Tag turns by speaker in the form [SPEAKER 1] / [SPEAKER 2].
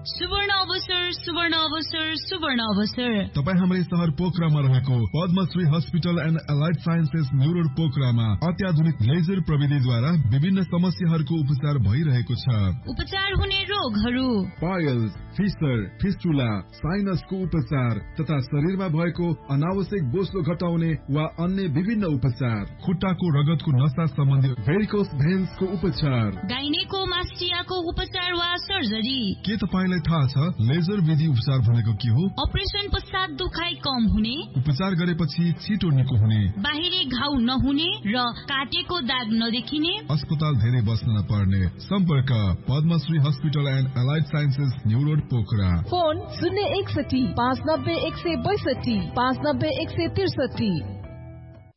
[SPEAKER 1] सुवर्ण अवसर, सुवर्ण अवसर, सुवर्ण अवसर।
[SPEAKER 2] तपाईँ हाम्रै शहर पोखरामा रहेको Padmashri hospital and allied sciences new road पोखरामा अत्याधुनिक लेजर प्रविधिद्वारा विभिन्न समस्याहरूको उपचार भइरहेको छ।
[SPEAKER 1] उपचार हुने रोगहरू
[SPEAKER 2] पाइल्स, फिस्टर, फिस्टुला, साइनसको उपचार तथा शरीरमा भएको अनावश्यक बोसो घटाउने वा अन्य विभिन्न उपचार, खुट्टाको रगतको नसा सम्बन्धी भेरिकोस भेन्सको उपचार,
[SPEAKER 1] गाइनेकोमास्टियाको उपचार वा सर्जरी।
[SPEAKER 2] के तपाईलाई थाहा छ लेजर विधि उपचार भनेको के हो?
[SPEAKER 1] अपरेसन पश्चात दुखाइ कम हुने,
[SPEAKER 2] उपचार गरेपछि छिटो निको हुने,
[SPEAKER 1] बाहिरी घाउ नहुने र काटेको दाग नदेखिने,
[SPEAKER 2] अस्पताल धेरै बस्न नपर्ने। सम्पर्क Padmashri hospital and allied sciences new road Pokhara.
[SPEAKER 3] Phone 061 590 162 590 163।